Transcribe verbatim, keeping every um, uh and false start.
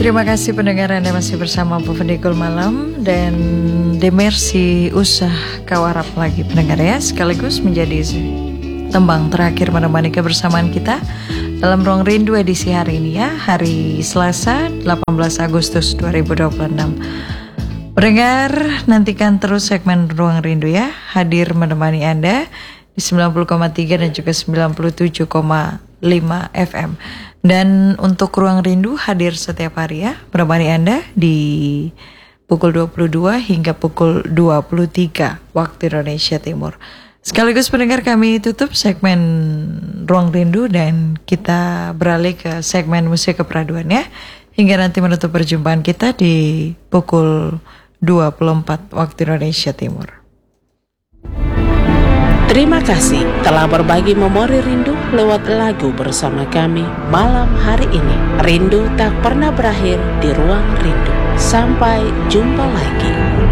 Terima kasih pendengar Anda masih bersama Pevendikul Malam. Dan Demersi usah kau harap lagi pendengar ya, sekaligus menjadi tembang terakhir menemani kebersamaan kita dalam Ruang Rindu edisi hari ini ya, hari Selasa delapan belas Agustus dua ribu dua puluh enam. Pendengar, nantikan terus segmen Ruang Rindu ya, hadir menemani Anda di sembilan puluh koma tiga dan juga sembilan puluh tujuh koma lima F M. Dan untuk Ruang Rindu hadir setiap hari ya, menemani Anda di pukul dua puluh dua hingga pukul dua puluh tiga waktu Indonesia Timur. Sekaligus pendengar, kami tutup segmen Ruang Rindu dan kita beralih ke segmen musik keperaduan ya, hingga nanti menutup perjumpaan kita di pukul dua puluh empat waktu Indonesia Timur. Terima kasih telah berbagi memori rindu lewat lagu bersama kami malam hari ini. Rindu tak pernah berakhir di Ruang Rindu. Sampai jumpa lagi.